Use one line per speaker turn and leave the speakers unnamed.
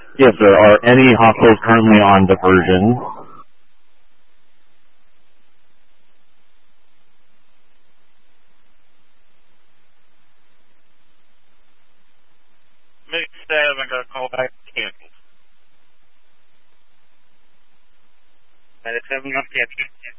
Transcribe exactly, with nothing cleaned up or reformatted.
Yes, sir. Are any hospitals currently on diversion?
Medic staff, I got a call back canceled. Medic seven got canceled.